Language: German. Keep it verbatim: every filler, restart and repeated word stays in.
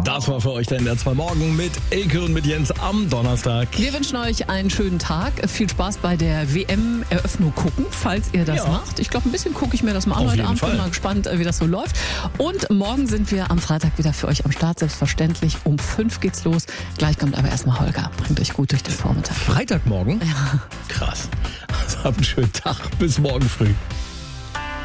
Das war für euch der N D R zwei Morgen mit Elke und mit Jens am Donnerstag. Wir wünschen euch einen schönen Tag. Viel Spaß bei der W M-Eröffnung gucken, falls ihr das Ja. macht. Ich glaube, ein bisschen gucke ich mir das mal an Auf heute jeden Abend. Bin Fall. mal gespannt, wie das so läuft. Und morgen sind wir am Freitag wieder für euch am Start. Selbstverständlich um fünf geht's los. Gleich kommt aber erstmal Holger. Bringt euch gut durch den Vormittag. Freitagmorgen? Ja. Krass. Also habt einen schönen Tag. Bis morgen früh.